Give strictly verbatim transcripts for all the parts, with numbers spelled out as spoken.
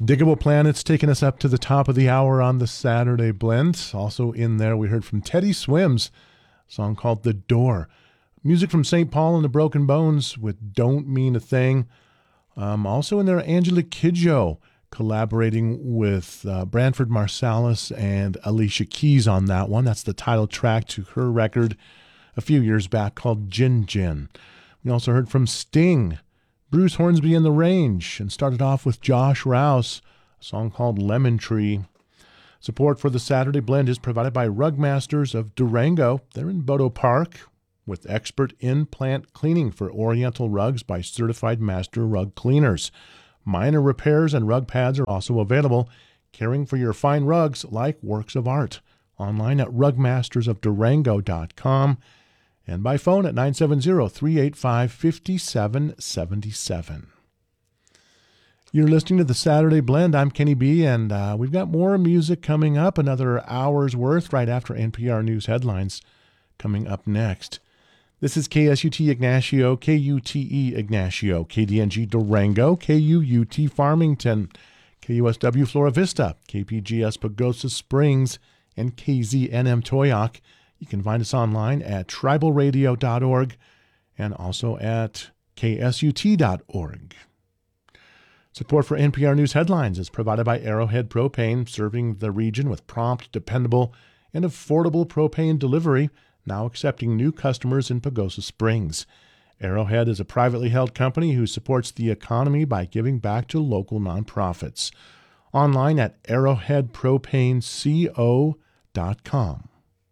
Diggable Planets taking us up to the top of the hour on the Saturday Blend. Also in there, we heard from Teddy Swims, a song called The Door. Music from Saint Paul and the Broken Bones with Don't Mean a Thing. Um, also in there, Angela Kidjo collaborating with uh, Branford Marsalis and Alicia Keys on that one. That's the title track to her record a few years back called Gin Gin. We also heard from Sting, Bruce Hornsby and the Range, and started off with Josh Rouse, a song called Lemon Tree. Support for the Saturday Blend is provided by Rugmasters of Durango. They're in Bodo Park with expert in-plant cleaning for Oriental rugs by certified master rug cleaners. Minor repairs and rug pads are also available, caring for your fine rugs like works of art. Online at rugmasters of durango dot com and by phone at nine seven zero, three eight five, five seven seven seven. You're listening to the Saturday Blend. I'm Kenny B, and uh, we've got more music coming up, another hour's worth right after N P R News headlines coming up next. This is K S U T Ignacio, K U T E Ignacio, K D N G Durango, K U U T Farmington, K U S W Flora Vista, K P G S Pagosa Springs, and K Z N M Toyoc. You can find us online at tribal radio dot org and also at K S U T dot org. Support for N P R News headlines is provided by Arrowhead Propane, serving the region with prompt, dependable, and affordable propane delivery, now accepting new customers in Pagosa Springs. Arrowhead is a privately held company who supports the economy by giving back to local nonprofits. Online at arrowhead propane co dot com.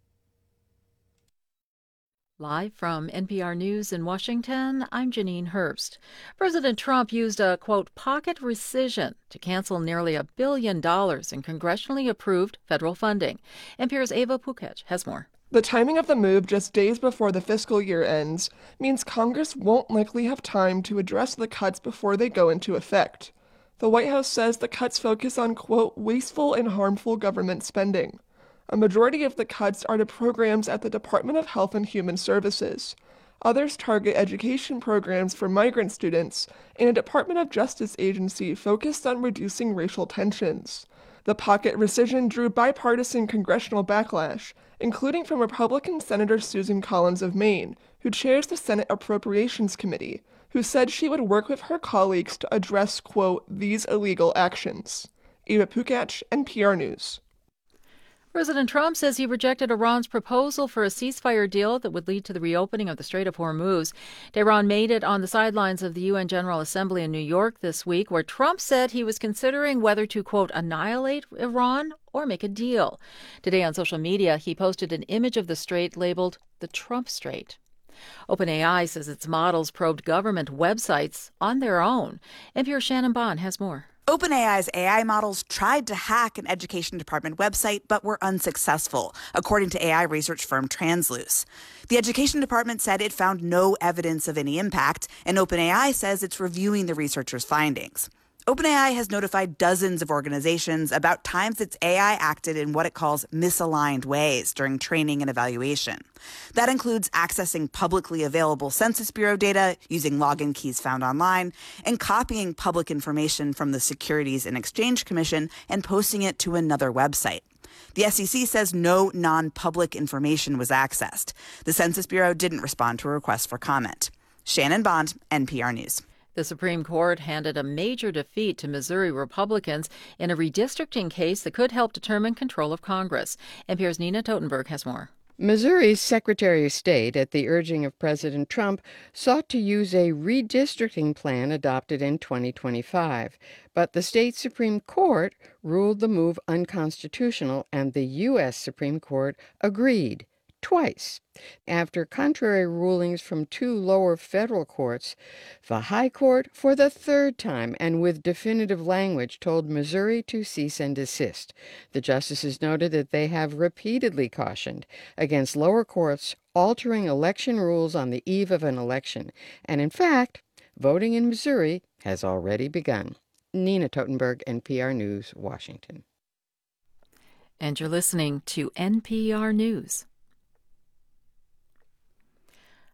Live from N P R News in Washington, I'm Janine Herbst. President Trump used a, quote, pocket rescission to cancel nearly a billion dollars in congressionally approved federal funding. N P R's Ava Pukech has more. The timing of the move just days before the fiscal year ends means Congress won't likely have time to address the cuts before they go into effect. The White House says the cuts focus on, quote, wasteful and harmful government spending. A majority of the cuts are to programs at the Department of Health and Human Services. Others target education programs for migrant students and a Department of Justice agency focused on reducing racial tensions. The pocket rescission drew bipartisan congressional backlash, including from Republican Senator Susan Collins of Maine, who chairs the Senate Appropriations Committee, who said she would work with her colleagues to address, quote, these illegal actions. Eva Pukach, N P R News. President Trump says he rejected Iran's proposal for a ceasefire deal that would lead to the reopening of the Strait of Hormuz. Tehran made it on the sidelines of the U N General Assembly in New York this week, where Trump said he was considering whether to, quote, annihilate Iran or make a deal. Today on social media, he posted an image of the strait labeled the Trump Strait. OpenAI says its models probed government websites on their own. N P R's Shannon Bond has more. OpenAI's A I models tried to hack an education department website but were unsuccessful, according to A I research firm Transluce. The education department said it found no evidence of any impact, and OpenAI says it's reviewing the researchers' findings. OpenAI has notified dozens of organizations about times its A I acted in what it calls misaligned ways during training and evaluation. That includes accessing publicly available Census Bureau data, using login keys found online, and copying public information from the Securities and Exchange Commission and posting it to another website. The S E C says no non-public information was accessed. The Census Bureau didn't respond to a request for comment. Shannon Bond, N P R News. The Supreme Court handed a major defeat to Missouri Republicans in a redistricting case that could help determine control of Congress. N P R's Nina Totenberg has more. Missouri's Secretary of State, at the urging of President Trump, sought to use a redistricting plan adopted in twenty twenty-five. But the state Supreme Court ruled the move unconstitutional, and the U S Supreme Court agreed. Twice. After contrary rulings from two lower federal courts, the High Court, for the third time and with definitive language, told Missouri to cease and desist. The justices noted that they have repeatedly cautioned against lower courts altering election rules on the eve of an election. And in fact, voting in Missouri has already begun. Nina Totenberg, N P R News, Washington. And you're listening to N P R News.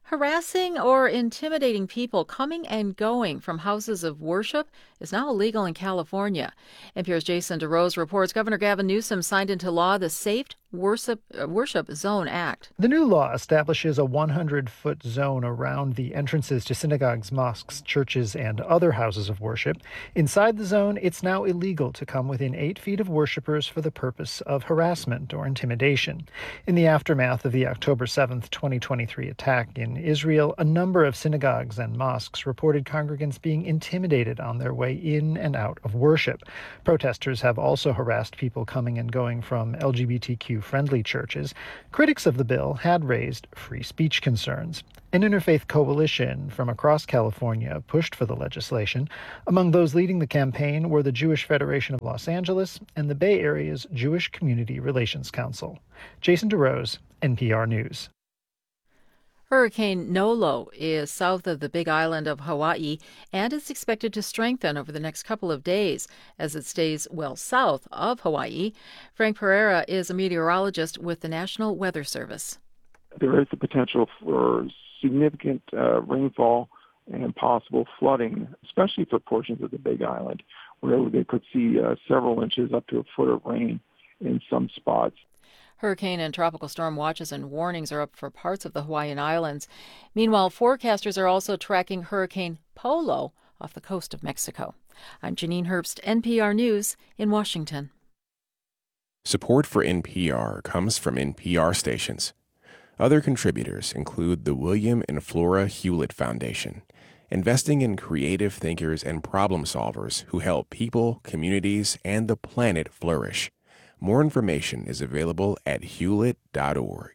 Harassing or intimidating people coming and going from houses of worship is now illegal in California. N P R's Jason DeRose reports Governor Gavin Newsom signed into law the Safe Worship, uh, Worship Zone Act. The new law establishes a one hundred foot zone around the entrances to synagogues, mosques, churches, and other houses of worship. Inside the zone, it's now illegal to come within eight feet of worshipers for the purpose of harassment or intimidation. In the aftermath of the October seventh, twenty twenty-three attack in Israel, a number of synagogues and mosques reported congregants being intimidated on their way in and out of worship. Protesters have also harassed people coming and going from L G B T Q-friendly churches. Critics of the bill had raised free speech concerns. An interfaith coalition from across California pushed for the legislation. Among those leading the campaign were the Jewish Federation of Los Angeles and the Bay Area's Jewish Community Relations Council. Jason DeRose, N P R News. Hurricane Nolo is south of the Big Island of Hawaii and is expected to strengthen over the next couple of days as it stays well south of Hawaii. Frank Pereira is a meteorologist with the National Weather Service. There is the potential for significant uh, rainfall and possible flooding, especially for portions of the Big Island, where they could see uh, several inches up to a foot of rain in some spots. Hurricane and tropical storm watches and warnings are up for parts of the Hawaiian Islands. Meanwhile, forecasters are also tracking Hurricane Polo off the coast of Mexico. I'm Janine Herbst, N P R News in Washington. Support for N P R comes from N P R stations. Other contributors include the William and Flora Hewlett Foundation, investing in creative thinkers and problem solvers who help people, communities, and the planet flourish. More information is available at hewlett dot org.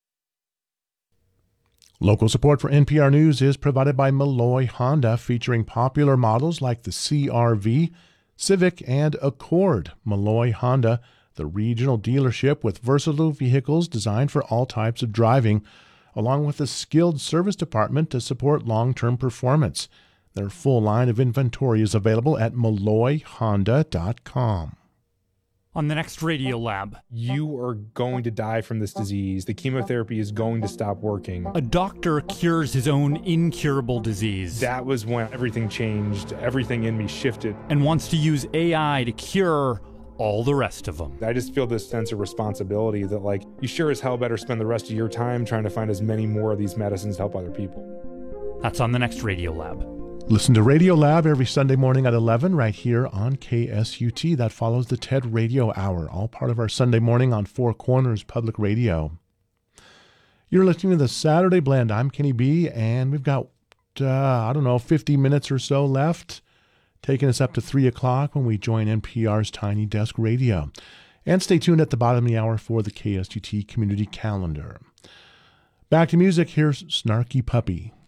Local support for N P R News is provided by Malloy Honda, featuring popular models like the C R V, Civic, and Accord. Malloy Honda, the regional dealership with versatile vehicles designed for all types of driving, along with a skilled service department to support long-term performance. Their full line of inventory is available at malloy honda dot com. On the next Radio Lab, you are going to die from this disease. The chemotherapy is going to stop working. A doctor cures his own incurable disease. That was when everything changed. Everything in me shifted. And wants to use A I to cure all the rest of them. I just feel this sense of responsibility that, like, you sure as hell better spend the rest of your time trying to find as many more of these medicines to help other people. That's on the next Radio Lab. Listen to Radio Lab every Sunday morning at eleven right here on K S U T. That follows the TED Radio Hour, all part of our Sunday morning on Four Corners Public Radio. You're listening to the Saturday Blend. I'm Kenny B, and we've got, uh, I don't know, fifty minutes or so left, taking us up to three o'clock when we join N P R's Tiny Desk Radio. And stay tuned at the bottom of the hour for the K S U T Community Calendar. Back to music, here's Snarky Puppy.